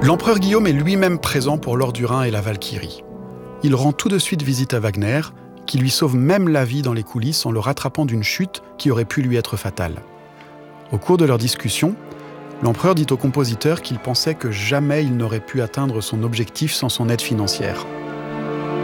L'empereur Guillaume est lui-même présent pour l'or du Rhin et la Valkyrie. Il rend tout de suite visite à Wagner, qui lui sauve même la vie dans les coulisses en le rattrapant d'une chute qui aurait pu lui être fatale. Au cours de leur discussion, l'empereur dit au compositeur qu'il pensait que jamais il n'aurait pu atteindre son objectif sans son aide financière.